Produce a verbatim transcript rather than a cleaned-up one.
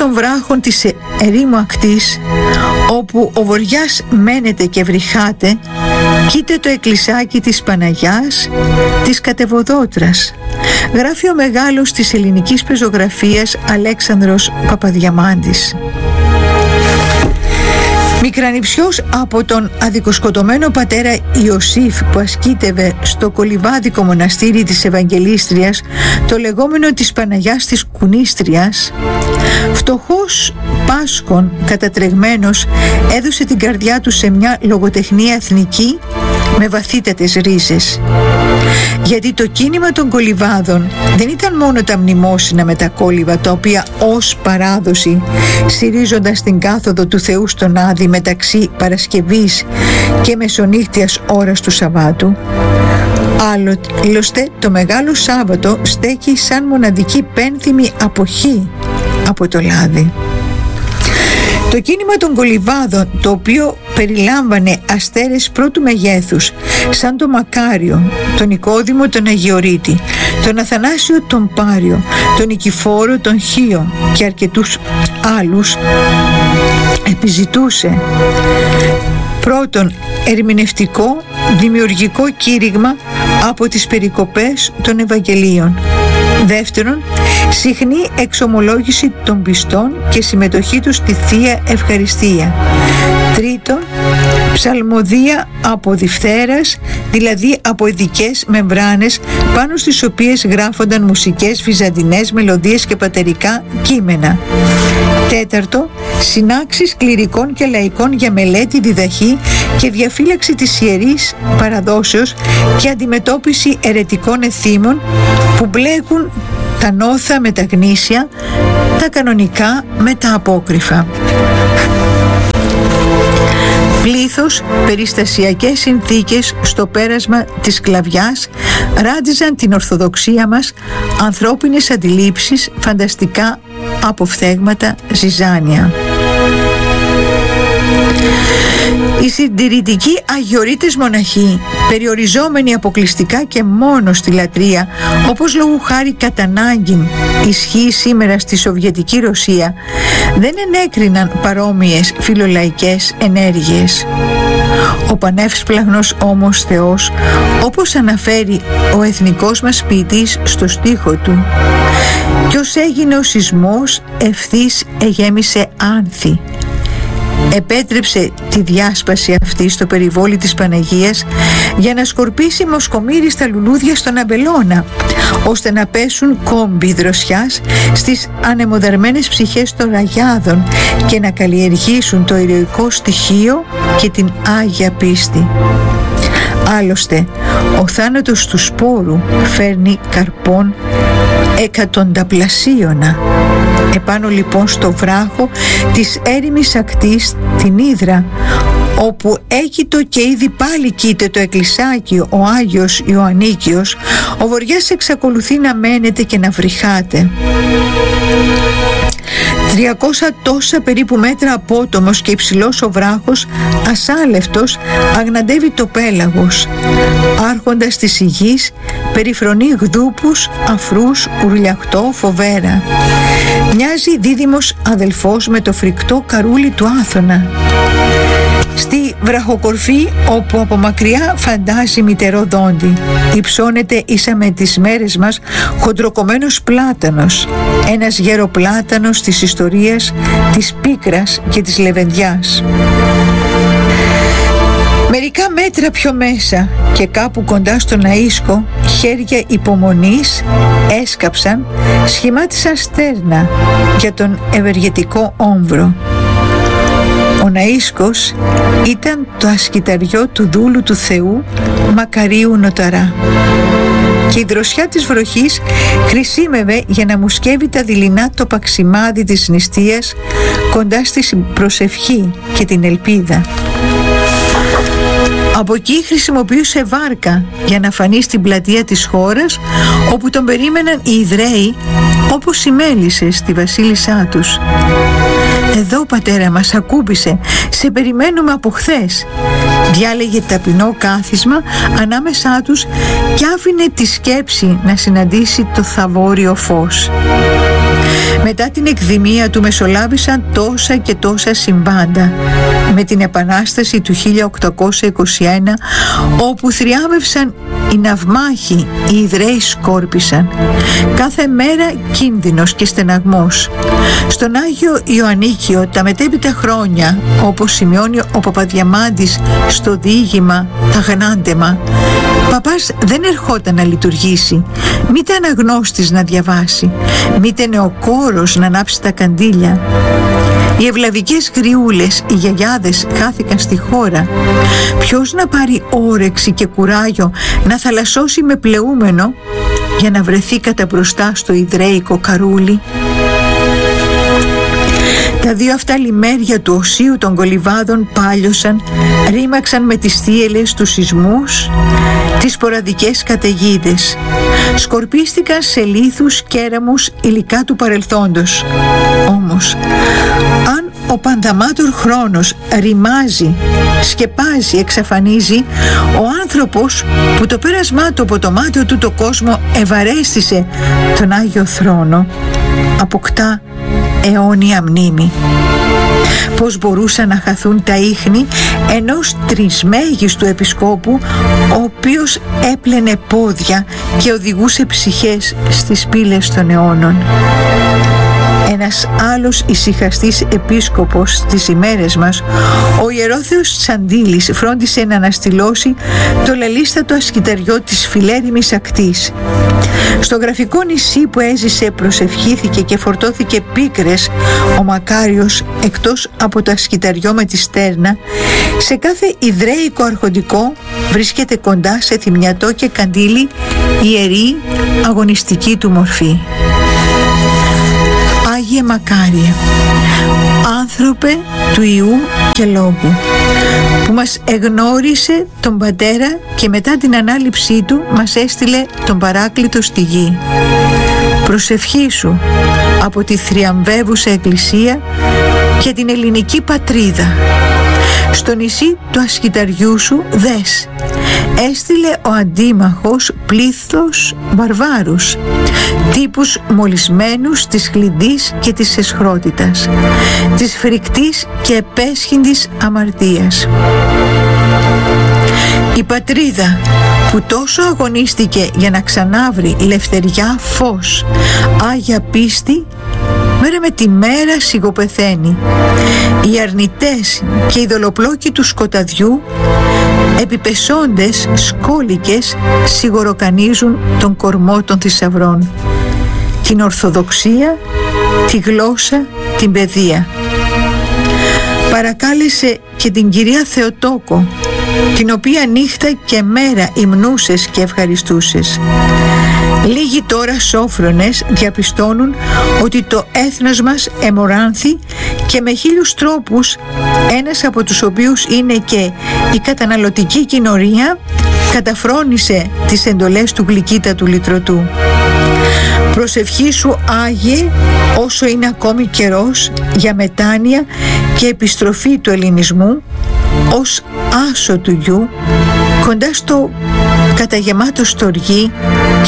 των βράχων της ερήμου ακτής, όπου ο βοριάς μένεται και βρυχάται, κοίται το εκκλησάκι της Παναγιάς της Κατεβοδότρας, γράφει ο μεγάλος της ελληνικής πεζογραφίας Αλέξανδρος Παπαδιαμάντης. Μικρανιψιός από τον αδικοσκοτωμένο πατέρα Ιωσήφ, που ασκήτευε στο κολυβάδικο μοναστήρι της Ευαγγελίστριας, το λεγόμενο της Παναγιάς της Κουνίστριας, φτωχός Πάσχων κατατρεγμένος, έδωσε την καρδιά του σε μια λογοτεχνία εθνική με βαθύτατες ρίζες. Γιατί το κίνημα των κολυβάδων δεν ήταν μόνο τα μνημόσυνα με τα κόλυβα, τα οποία ως παράδοση, στηρίζοντας την κάθοδο του Θεού στον Άδη μεταξύ Παρασκευής και μεσονύχτιας ώρας του Σαββάτου, άλλωστε το Μεγάλο Σάββατο στέκει σαν μοναδική πένθυμη αποχή από το λάδι. Το κίνημα των κολυβάδων, το οποίο περιλάμβανε αστέρες πρώτου μεγέθους, σαν τον Μακάριο, τον Νικόδημο τον Αγιορείτη, τον Αθανάσιο τον Πάριο, τον Νικηφόρο τον Χίο και αρκετούς άλλους, επιζητούσε πρώτον ερμηνευτικό δημιουργικό κήρυγμα από τις περικοπές των Ευαγγελίων, δεύτερον συχνή εξομολόγηση των πιστών και συμμετοχή τους στη Θεία Ευχαριστία, τρίτον ψαλμοδία από διφθέρας, δηλαδή από ειδικές μεμβράνες πάνω στις οποίες γράφονταν μουσικές, βυζαντινές μελωδίες και πατερικά κείμενα, τέταρτο συνάξεις κληρικών και λαϊκών για μελέτη, διδαχή και διαφύλαξη της ιερής παραδόσεως και αντιμετώπιση αιρετικών εθήμων που μπλέκουν τα νόθα με τα γνήσια, τα κανονικά με τα απόκριφα. Πλήθος, περιστασιακές συνθήκες στο πέρασμα της σκλαβιάς ράντιζαν την ορθοδοξία μας, ανθρώπινες αντιλήψεις, φανταστικά αποφθέγματα, ζυζάνια. Οι συντηρητικοί αγιορείτες μοναχοί, περιοριζόμενοι αποκλειστικά και μόνο στη λατρεία, όπως λόγου χάρη κατά ανάγκην ισχύει σήμερα στη Σοβιετική Ρωσία, δεν ενέκριναν παρόμοιες φιλολαϊκές ενέργειες. Ο πανεύσπλαχνος όμως Θεός, όπως αναφέρει ο εθνικός μας ποιητής στο στίχο του, «Κι ως έγινε ο σεισμός, ευθύς εγέμισε άνθη». Επέτρεψε τη διάσπαση αυτή στο περιβόλι της Παναγίας για να σκορπίσει μοσκομύρι στα λουλούδια στον αμπελώνα, ώστε να πέσουν κόμποι δροσιάς στις ανεμοδαρμένες ψυχές των ραγιάδων και να καλλιεργήσουν το ηρωικό στοιχείο και την Άγια πίστη. Άλλωστε, ο θάνατος του σπόρου φέρνει καρπών εκατονταπλασίωνα. Επάνω λοιπόν στο βράχο της έρημης ακτής, την Ύδρα, όπου έκειτο και ήδη πάλι κοίται το εκκλησάκι ο Άγιος Ιωαννίκιος, ο βοριάς εξακολουθεί να μένεται και να βρυχάται. τριακόσια τόσα περίπου μέτρα απότομος και υψηλός ο βράχος, ασάλευτος, αγναντεύει το πέλαγος. Άρχοντας της υγής, περιφρονεί γδούπους, αφρούς, ουρλιαχτό, φοβέρα. Μοιάζει δίδυμος αδελφός με το φρικτό καρούλι του Άθωνα. Στη βραχοκορφή, όπου από μακριά φαντάζει μητερό δόντι, υψώνεται ίσα με τις μέρες μας χοντροκομμένος πλάτανος, ένας γεροπλάτανος της ιστορίας της πίκρας και της λεβενδιάς. Μερικά μέτρα πιο μέσα και κάπου κοντά στον Ναΐσκο, χέρια υπομονής έσκαψαν, σχημάτισαν στέρνα για τον ευεργετικό όμβρο. Ο Ναΐσκος ήταν το ασκηταριό του δούλου του Θεού Μακαρίου Νοταρά και η δροσιά της βροχής χρησίμευε για να μουσκεύει τα δειλινά το παξιμάδι της νηστείας κοντά στη προσευχή και την ελπίδα. Από εκεί χρησιμοποιούσε βάρκα για να φανεί στην πλατεία της χώρας, όπου τον περίμεναν οι Ιδραίοι όπως οι μέλισσες στη βασίλισσά τους. «Εδώ, πατέρα μας, ακούμπησε, σε περιμένουμε από χθες», διάλεγε ταπεινό κάθισμα ανάμεσά τους και άφηνε τη σκέψη να συναντήσει το θαβόριο φως. Μετά την εκδημία του μεσολάβησαν τόσα και τόσα συμβάντα. Με την Επανάσταση του χίλια οκτακόσια είκοσι ένα, όπου θριάμβευσαν οι ναυμάχοι, οι Ιδραίοι σκόρπισαν. Κάθε μέρα κίνδυνος και στεναγμός. Στον Άγιο Ιωαννίκιο τα μετέπειτα χρόνια, όπως σημειώνει ο Παπαδιαμάντης στο διήγημα «Τα Γνάντεμα», παπάς δεν ερχόταν να λειτουργήσει, μήτε αναγνώστης να διαβάσει, μήτε νεοκόρος να ανάψει τα καντήλια. Οι ευλαβικές γριούλες, οι γιαγιάδες χάθηκαν στη χώρα. Ποιος να πάρει όρεξη και κουράγιο να θαλασσώσει με πλεούμενο για να βρεθεί κατά μπροστά στο ιδραίικο καρούλι? Τα δύο αυτά λιμέρια του οσίου των κολυβάδων πάλιωσαν, ρήμαξαν με τις θύελες τους σεισμούς, τις σποραδικές καταιγίδες. Σκορπίστηκαν σε λίθους κέραμους υλικά του παρελθόντος. Όμως, αν ο πανταμάτωρ χρόνος ρημάζει, σκεπάζει, εξαφανίζει, ο άνθρωπος που το πέρασμά του από το μάτιο του το κόσμο ευαρέστησε τον Άγιο Θρόνο, αποκτά αιώνια μνήμη. Πώς μπορούσαν να χαθούν τα ίχνη ενός τρισμέγιστου επισκόπου, ο οποίος έπλαινε πόδια και οδηγούσε ψυχές στις πύλες των αιώνων. Ένας άλλος ησυχαστής επίσκοπος στις ημέρες μας, ο ιερόθεος Τσαντήλης, φρόντισε να αναστηλώσει το λαλίστατο ασκηταριό της φιλέρημης ακτής. Στο γραφικό νησί που έζησε προσευχήθηκε και φορτώθηκε πίκρες ο μακάριος, εκτός από το ασκηταριό με τη στέρνα. Σε κάθε ιδραίικο αρχοντικό βρίσκεται κοντά σε θυμιατό και καντήλι ιερή αγωνιστική του μορφή. Άγιε Μακάριε, άνθρωπε του Ιού και Λόγου, που μας εγνώρισε τον Πατέρα και μετά την ανάληψή του μας έστειλε τον Παράκλητο στη γη. Προσευχήσου από τη θριαμβεύουσα Εκκλησία και την ελληνική πατρίδα. Στο νησί του ασκηταριού σου δες, έστειλε ο αντίμαχος πλήθος βαρβάρους, τύπους μολυσμένους της χλυντής και της εσχρότητας, της φρικτής και επέσχυντης αμαρτίας. Η πατρίδα που τόσο αγωνίστηκε για να ξανάβρει λευτεριά, φως, άγια πίστη, μέρα με τη μέρα σιγοπεθαίνει. Οι αρνητές και οι δολοπλόκοι του σκοταδιού, επιπεσόντες σκόλικες, σιγοροκανίζουν τον κορμό των θησαυρών, την Ορθοδοξία, τη γλώσσα, την παιδεία. Παρακάλεσε και την κυρία Θεοτόκο, την οποία νύχτα και μέρα υμνούσες και ευχαριστούσες. Λίγοι τώρα σόφρονες διαπιστώνουν ότι το έθνος μας εμοράνθη και με χίλιους τρόπους, ένας από τους οποίους είναι και η καταναλωτική κοινωνία, καταφρόνησε τις εντολές του γλυκύτατου λυτρωτού. Προσευχήσου, Άγιε, όσο είναι ακόμη καιρός για μετάνοια και επιστροφή του ελληνισμού ως άσο του γιου, κοντά στο καταγεμάτο στοργή